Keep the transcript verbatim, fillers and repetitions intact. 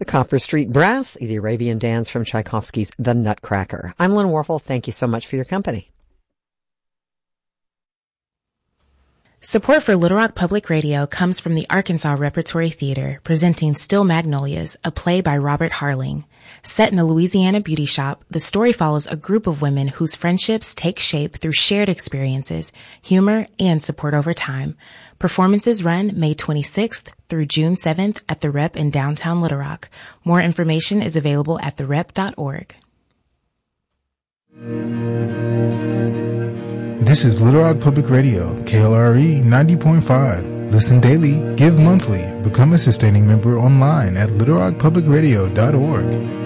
The Copper Street Brass, the Arabian Dance from Tchaikovsky's The Nutcracker. I'm Lynn Warfel. Thank you so much for your company. Support for Little Rock Public Radio comes from the Arkansas Repertory Theater, presenting Still Magnolias, a play by Robert Harling. Set in a Louisiana beauty shop, the story follows a group of women whose friendships take shape through shared experiences, humor, and support over time. Performances run May twenty-sixth through June seventh at the Rep in downtown Little Rock. More information is available at the rep dot org. This is Little Rock Public Radio, K L R E ninety point five. Listen daily, give monthly, become a sustaining member online at little rock public radio dot org.